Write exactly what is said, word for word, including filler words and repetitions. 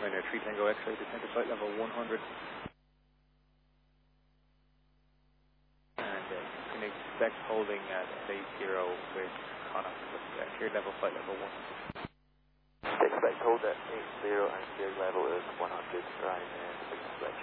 Ryanair three Tango X-ray, descend to flight level one hundred. And uh, you can expect holding at eight zero with Connacht, uh, cleared level flight level one hundred. Expect hold at eight zero and cleared level is one hundred, Ryanair.